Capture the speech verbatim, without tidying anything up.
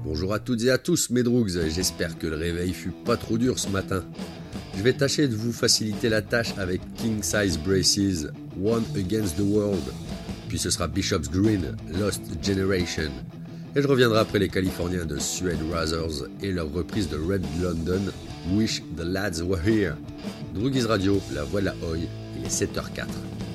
Bonjour à toutes et à tous mes droogs, j'espère que le réveil fut pas trop dur ce matin. Je vais tâcher de vous faciliter la tâche avec King Size Braces, One Against the World, puis ce sera Bishop's Green, Lost Generation, et je reviendrai après les Californiens de Suede Razors et leur reprise de Red London, Wish the Lads Were Here. Droogies Radio, la voix de la Oi, il est sept heures zéro quatre.